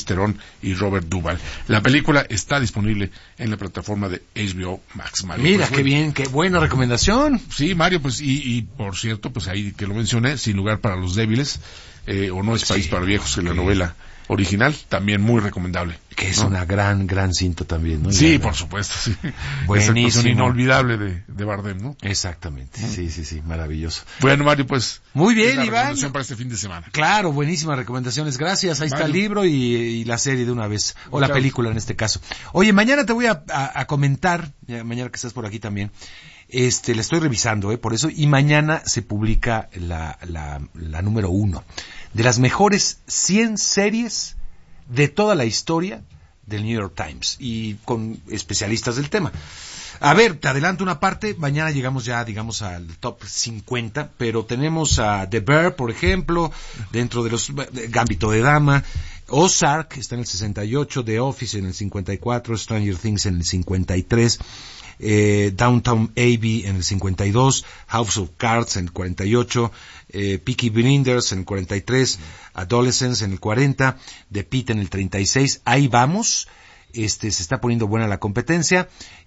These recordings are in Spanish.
Charlize Theron y Robert Duvall. La película está disponible en la plataforma de HBO Max, Mario. Mira, qué bien, qué buena recomendación. Sí, Mario, pues, y por cierto, pues ahí que lo mencioné, Sin lugar para los débiles, o No es país para viejos, en la novela original, también muy recomendable. Que es una gran cinta también, ¿no? Sí, por supuesto, sí. Buenísimo. Esa actuación inolvidable de Bardem, ¿no? Exactamente, sí, maravilloso. Bueno, Mario, pues... Muy bien, la Iván. recomendación para este fin de semana. Claro, buenísimas recomendaciones, gracias. Ahí está el libro y la serie de una vez, o la película en este caso. Oye, mañana te voy a comentar, mañana que estás por aquí también, le estoy revisando, por eso, y mañana se publica la número 1 de las mejores 100 series de toda la historia del New York Times, y con especialistas del tema. A ver, te adelanto una parte, mañana llegamos ya, digamos, al top 50, pero tenemos a The Bear, por ejemplo, dentro de los Gambito de Dama, Ozark está en el 68, The Office en el 54, Stranger Things en el 53, Downton Abbey en el 52, House of Cards en el 48, Peaky Blinders en el 43, Adolescence en el 40, The Pitt en el 36. Ahí vamos. Se está poniendo buena la competencia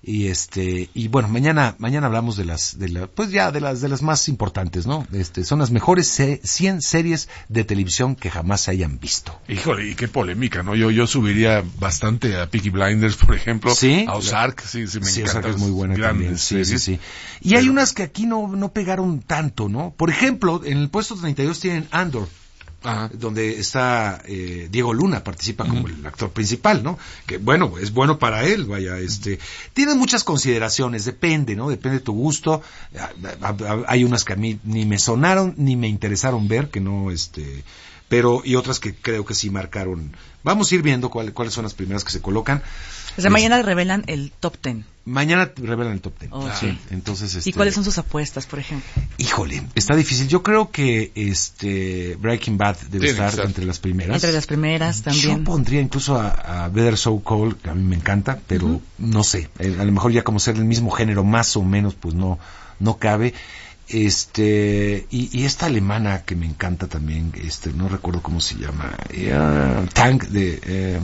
y bueno, mañana hablamos de las más importantes, ¿no? Son las mejores 100 series de televisión que jamás se hayan visto. Híjole, y qué polémica, ¿no? Yo subiría bastante a Peaky Blinders, por ejemplo, ¿sí? A Ozark, sí, me encanta. Ozark es muy buena también, sí. Y pero hay unas que aquí no pegaron tanto, ¿no? Por ejemplo, en el puesto 32 tienen Andor. Ajá. Donde está Diego Luna, participa como el actor principal, ¿no? Que bueno, es bueno para él, vaya, tiene muchas consideraciones, depende, ¿no? Depende de tu gusto. Hay unas que a mí ni me sonaron, ni me interesaron ver, que no, pero, y otras que creo que sí marcaron. Vamos a ir viendo cuáles son las primeras que se colocan. O sea, mañana revelan el top 10. Mañana revelan el top 10. Oh, sí. Entonces, ¿y cuáles son sus apuestas, por ejemplo? Híjole, está difícil. Yo creo que Breaking Bad debe estar entre las primeras. Entre las primeras también. Yo pondría incluso a Better Saul Cole, que a mí me encanta, pero no sé. A lo mejor ya como ser del mismo género, más o menos, pues no cabe. Y esta alemana que me encanta también, no recuerdo cómo se llama, Tank de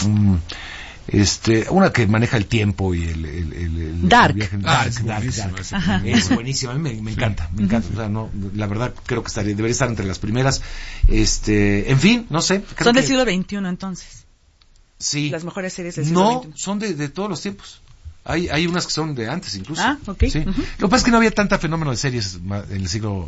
una que maneja el tiempo y el Dark. Dark. Es buenísima, a mí me encanta, o sea, no, la verdad creo que debería estar entre las primeras. En fin, no sé. Son del siglo XXI entonces. Sí. Las mejores series del siglo XXI. No, son de todos los tiempos. Hay unas que son de antes incluso. Ah, ok. Sí. Lo que pasa es que no había tanta fenómeno de series en el siglo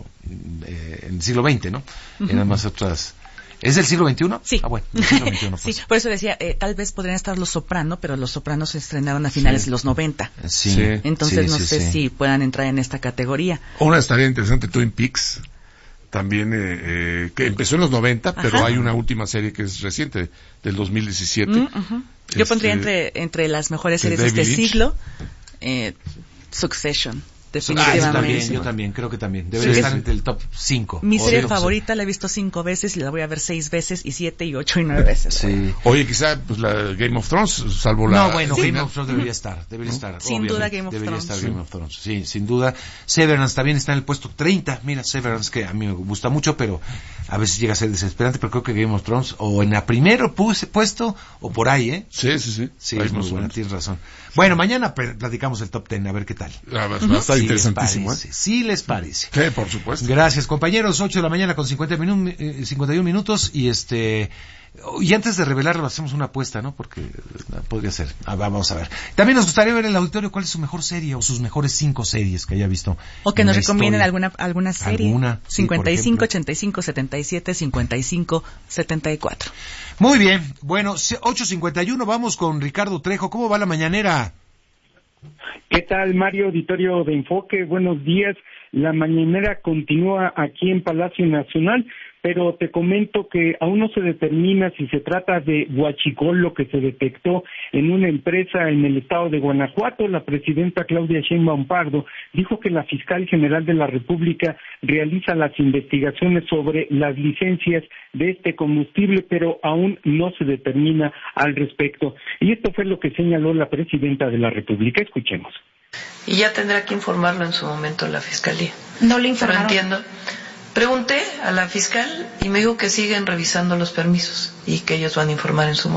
XX, ¿no? Eran más otras. ¿Es del siglo XXI? Sí. Ah, bueno, del siglo XXI. Pues. Sí, por eso decía, tal vez podrían estar Los Soprano, pero Los Sopranos se estrenaron a finales de los 90. Sí. Entonces no sé si puedan entrar en esta categoría. Una estaría interesante, Twin Peaks, también, que empezó en los 90, pero hay una última serie que es reciente, del 2017. Yo pondría entre las mejores series de este siglo, Succession. Definitivamente. Yo también, creo que también. Debería estar entre el top 5. Mi serie favorita la he visto 5 veces y la voy a ver 6 veces y 7 y 8 y 9 veces. Sí. Oye, quizá pues la Game of Thrones, salvo la... No, bueno, Game of Thrones debería estar. Sin duda Game of Thrones. Debería estar Game of Thrones, sí, sin duda. Severance también está en el puesto 30. Mira, Severance, que a mí me gusta mucho, pero a veces llega a ser desesperante, pero creo que Game of Thrones o en la primero puesto o por ahí, ¿eh? Sí. Sí, es muy buena, tienes razón. Bueno, mañana platicamos el top 10, a ver qué tal. Está interesantísimo, ¿eh? Sí les parece. Sí, por supuesto. Gracias, compañeros. 8 de la mañana con 51 minutos y y antes de revelarlo hacemos una apuesta, ¿no? Porque podría ser. Vamos a ver. También nos gustaría ver en el auditorio cuál es su mejor serie o sus mejores 5 series que haya visto. O que nos recomienden alguna serie. 55, sí, 85, 77, 55, 74. Muy bien. Bueno, 8:51, vamos con Ricardo Trejo. ¿Cómo va la mañanera? ¿Qué tal, Mario, auditorio de Enfoque? Buenos días. La mañanera continúa aquí en Palacio Nacional, pero te comento que aún no se determina si se trata de huachicol, lo que se detectó en una empresa en el estado de Guanajuato. La presidenta Claudia Sheinbaum Pardo dijo que la fiscal general de la República realiza las investigaciones sobre las licencias de este combustible, pero aún no se determina al respecto. Y esto fue lo que señaló la presidenta de la República. Escuchemos. Y ya tendrá que informarlo en su momento la fiscalía. No le informaron. Pero entiendo. Pregunté a la fiscal y me dijo que siguen revisando los permisos y que ellos van a informar en su momento.